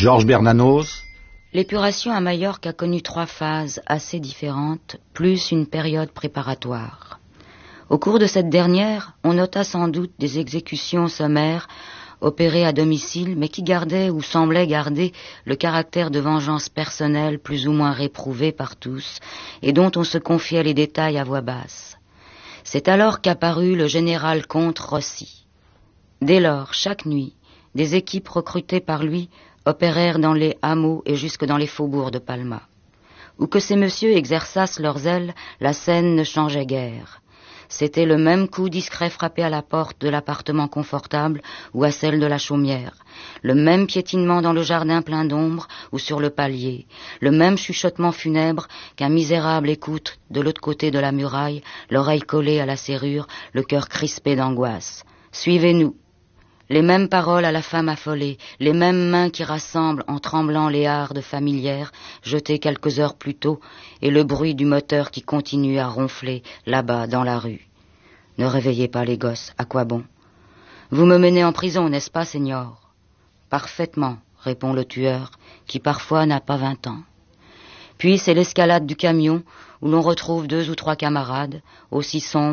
Georges Bernanos. L'épuration à Majorque a connu 3 phases assez différentes, plus une période préparatoire. Au cours de cette dernière, on nota sans doute des exécutions sommaires opérées à domicile, mais qui gardaient ou semblaient garder le caractère de vengeance personnelle plus ou moins réprouvé par tous, et dont on se confiait les détails à voix basse. C'est alors qu'apparut le général comte Rossi. Dès lors, chaque nuit, des équipes recrutées par lui opérèrent dans les hameaux et jusque dans les faubourgs de Palma. Où que ces messieurs exerçassent leurs ailes, la scène ne changeait guère. C'était le même coup discret frappé à la porte de l'appartement confortable ou à celle de la chaumière, le même piétinement dans le jardin plein d'ombre ou sur le palier, le même chuchotement funèbre qu'un misérable écoute de l'autre côté de la muraille, l'oreille collée à la serrure, le cœur crispé d'angoisse. « Suivez-nous !» Les mêmes paroles à la femme affolée, les mêmes mains qui rassemblent en tremblant les hardes familières jetées quelques heures plus tôt, et le bruit du moteur qui continue à ronfler là-bas dans la rue. Ne réveillez pas les gosses, à quoi bon? Vous me menez en prison, n'est-ce pas, Seigneur? Parfaitement, répond le tueur, qui parfois n'a pas 20 ans. Puis c'est l'escalade du camion, où l'on retrouve 2 ou 3 camarades, aussi sombres